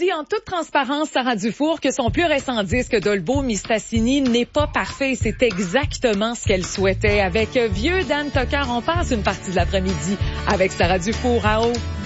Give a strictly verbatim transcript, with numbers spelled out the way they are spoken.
dit en toute transparence, Sarah Dufour, que son plus récent disque, Dolbo Mistassini, n'est pas parfait. C'est exactement ce qu'elle souhaitait. Avec Vieux Dan Tucker, on passe une partie de l'après-midi avec Sarah Dufour à haut.